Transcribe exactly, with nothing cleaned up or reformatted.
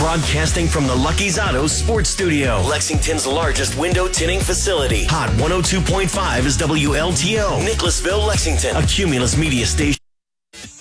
Broadcasting from the Lucky's Auto Sports Studio, Lexington's largest window tinting facility. Hot one oh two point five is W L T O. Nicholasville, Lexington. A Cumulus Media Station.